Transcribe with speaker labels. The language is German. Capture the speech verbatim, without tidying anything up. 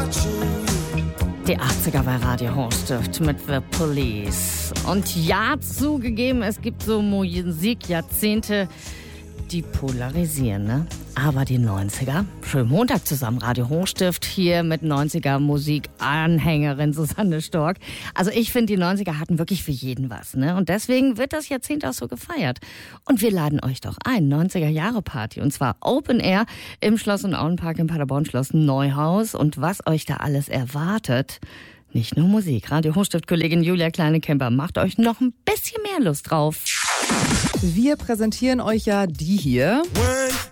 Speaker 1: Die achtziger bei Radio Hochstift mit The Police. Und ja, zugegeben, es gibt so Musikjahrzehnte, die polarisieren, ne? Aber die neunziger, schönen Montag zusammen, Radio Hochstift, hier mit neunziger Musikanhängerin Susanne Stork. Also ich finde, die neunziger hatten wirklich für jeden was, ne? Und deswegen wird das Jahrzehnt auch so gefeiert. Und wir laden euch doch ein, neunziger-Jahre-Party. Und zwar Open Air im Schloss- und Auenpark in Paderborn, Schloss Neuhaus. Und was euch da alles erwartet, nicht nur Musik. Radio Hochstift-Kollegin Julia Kleine-Kemper macht euch noch ein bisschen mehr Lust drauf.
Speaker 2: Wir präsentieren euch ja die hier.
Speaker 3: One.